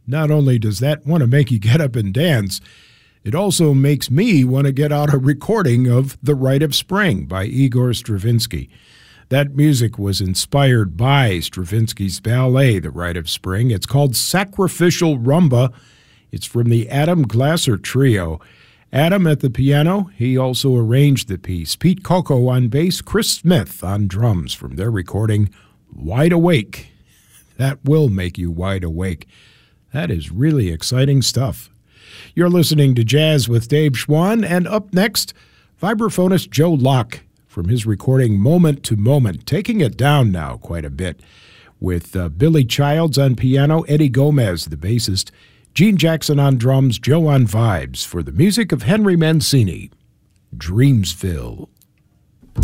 not only does that want to make you get up and dance, it also makes me want to get out a recording of The Rite of Spring by Igor Stravinsky. That music was inspired by Stravinsky's ballet, The Rite of Spring. It's called Sacrificial Rumba. It's from the Adam Glasser Trio. Adam at the piano, he also arranged the piece. Pete Coco on bass, Chris Smith on drums from their recording, Wide Awake. That will make you wide awake. That is really exciting stuff. You're listening to Jazz with Dave Schwann, and up next, vibraphonist Joe Locke from his recording Moment to Moment, taking it down now quite a bit, with Billy Childs on piano, Eddie Gomez, the bassist, Gene Jackson on drums, Joe on vibes, for the music of Henry Mancini, Dreamsville.